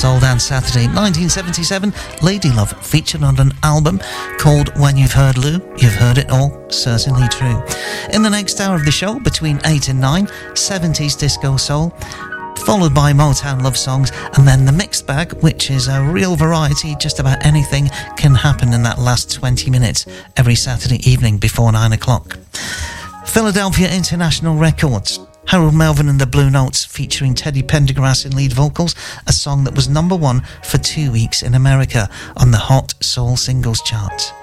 Soul Dance Saturday 1977, Lady Love featured on an album called When You've Heard Lou, You've Heard It All, certainly true. In the next hour of the show, between 8 and 9, 70s disco soul, followed by Motown love songs, and then the mixed bag, which is a real variety. Just about anything can happen in that last 20 minutes every Saturday evening before 9 o'clock. Philadelphia International Records, Harold Melvin and the Blue Notes featuring Teddy Pendergrass in lead vocals, a song that was number 1 for 2 weeks in America on the Hot Soul Singles chart.